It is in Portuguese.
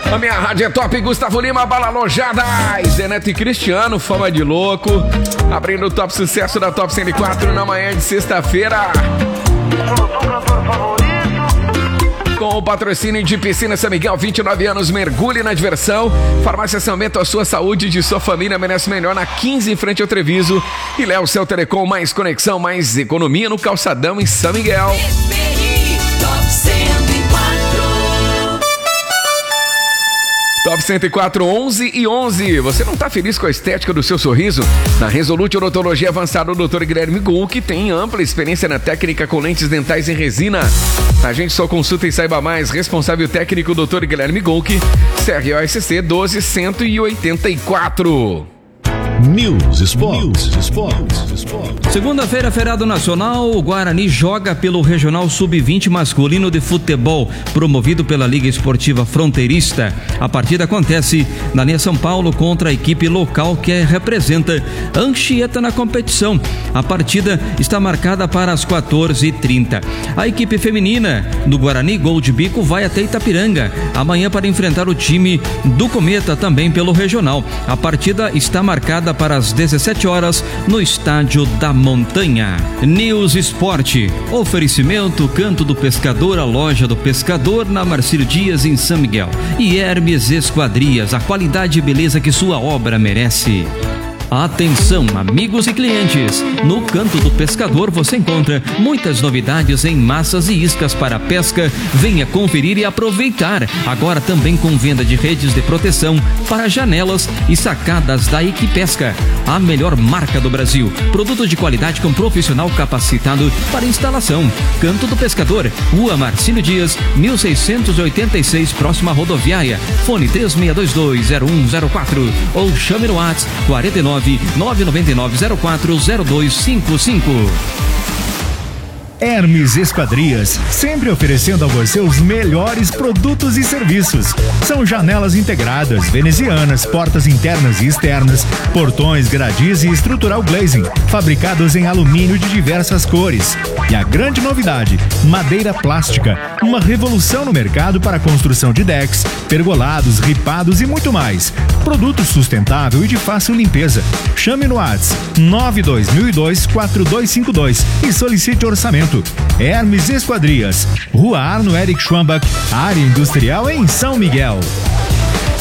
A minha rádio é top, Gustavo Lima, Bala Lojada, Zé Neto e Cristiano, fama de louco. Abrindo o top sucesso da Top 104 na manhã de sexta-feira. Com o patrocínio de Piscina São Miguel, 29 anos, mergulhe na diversão. Farmácia São Bento, a sua saúde e de sua família merece melhor, na 15 em frente ao Treviso. E Léo Cell Telecom, mais conexão, mais economia no calçadão em São Miguel. Top 104, 11 e 11. Você não está feliz com a estética do seu sorriso? Na Resolute Odontologia Avançada, o Dr. Guilherme Gol, que tem ampla experiência na técnica com lentes dentais em resina. A gente só consulta e saiba mais. Responsável técnico, Dr. Guilherme Golke, CROSC 12184. News Esportes. Segunda-feira, feriado nacional, o Guarani joga pelo Regional Sub-20 masculino de futebol, promovido pela Liga Esportiva Fronteirista. A partida acontece na linha São Paulo contra a equipe local que representa Anchieta na competição. A partida está marcada para as 14h30. A equipe feminina do Guarani Gold Bico vai até Itapiranga amanhã para enfrentar o time do Cometa, também pelo Regional. A partida está marcada para as 17 horas no Estádio da Montanha. News Esporte. Oferecimento Canto do Pescador, a loja do pescador na Marcílio Dias em São Miguel. E Hermes Esquadrias, a qualidade e beleza que sua obra merece. Atenção, amigos e clientes! No Canto do Pescador você encontra muitas novidades em massas e iscas para pesca. Venha conferir e aproveitar. Agora também com venda de redes de proteção para janelas e sacadas da Equipesca, a melhor marca do Brasil. Produto de qualidade com profissional capacitado para instalação. Canto do Pescador, Rua Marcílio Dias, 1686, próxima à rodoviária. Fone 36220104 ou chame no WhatsApp 49 999040255. Hermes Esquadrias, sempre oferecendo a você os melhores produtos e serviços. São janelas integradas, venezianas, portas internas e externas, portões, gradis e estrutural glazing, fabricados em alumínio de diversas cores. E a grande novidade, madeira plástica, uma revolução no mercado para a construção de decks, pergolados, ripados e muito mais. Produto sustentável e de fácil limpeza. Chame no WhatsApp 92002-4252 e solicite orçamento. Hermes Esquadrias, Rua Arno Eric Schwambach, área industrial em São Miguel.